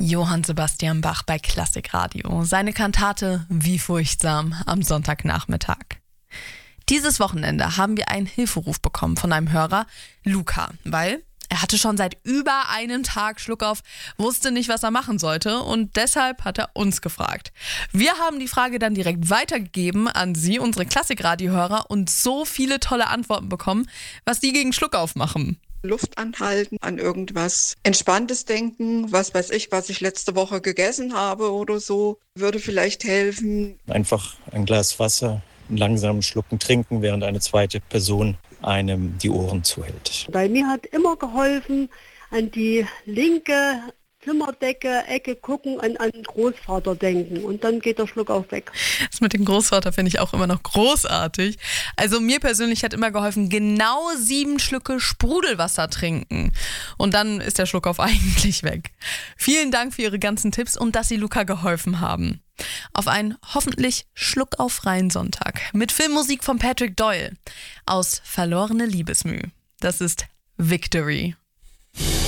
Johann Sebastian Bach bei Klassikradio. Seine Kantate Wie furchtsam am Sonntagnachmittag. Dieses Wochenende haben wir einen Hilferuf bekommen von einem Hörer, Luca, weil er hatte schon seit über einem Tag Schluckauf, wusste nicht, was er machen sollte und deshalb hat er uns gefragt. Wir haben die Frage dann direkt weitergegeben an Sie, unsere Klassikradio-Hörer, und so viele tolle Antworten bekommen, was die gegen Schluckauf machen. Luft anhalten, an irgendwas Entspanntes denken, was weiß ich, was ich letzte Woche gegessen habe oder so, würde vielleicht helfen. Einfach ein Glas Wasser, einen langsamen Schlucken trinken, während eine zweite Person einem die Ohren zuhält. Bei mir hat immer geholfen, an die linke Zimmerdecke, gucken, an Großvater denken und dann geht der Schluckauf weg. Das mit dem Großvater finde ich auch immer noch großartig. Also mir persönlich hat immer geholfen, genau 7 Schlücke Sprudelwasser trinken. Und dann ist der Schluckauf eigentlich weg. Vielen Dank für Ihre ganzen Tipps und dass Sie Luca geholfen haben. Auf einen hoffentlich schluckauffreien Sonntag mit Filmmusik von Patrick Doyle aus Verlorene Liebesmüh. Das ist Victory.